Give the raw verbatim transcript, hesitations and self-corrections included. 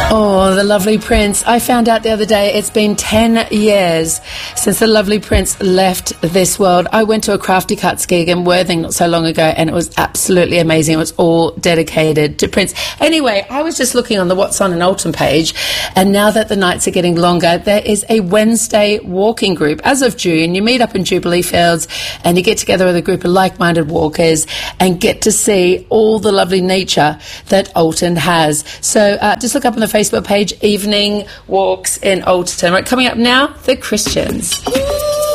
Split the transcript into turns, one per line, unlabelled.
Oh, the lovely Prince. I found out the other day it's been ten years since the lovely Prince left this world. I went to a Crafty Cuts gig in Worthing not so long ago, and it was absolutely amazing. It was all dedicated to Prince. Anyway, I was just looking on the What's On in Oldham page, and now that the nights are getting longer, there is a Wednesday walking group. As of June, you meet up in Jubilee Fields and you get together with a group of like-minded walkers and get to see all the lovely nature that Alton has. So uh, just look up on the Facebook page, Evening Walks in Alton. Right, coming up now, the Christians.